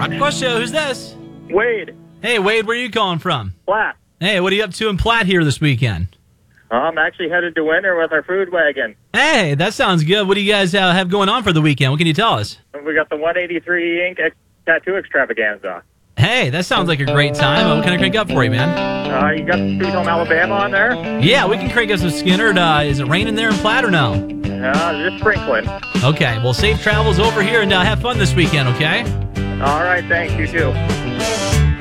Rockbush Show. Who's this? Wade. Hey, Wade, where are you calling from? Platt. Hey, what are you up to in Platt here this weekend? I'm actually headed to Winter with our food wagon. Hey, that sounds good. What do you guys have going on for the weekend? What can you tell us? We got the 183 ink tattoo extravaganza. Hey, that sounds like a great time. What can I crank up for you, man? You got Sweet Home Alabama on there? Yeah, we can crank up some Skynyrd. Is it raining there in Platt or no? Just sprinkling. Okay, well, safe travels over here and have fun this weekend, okay? All right, thanks. You too.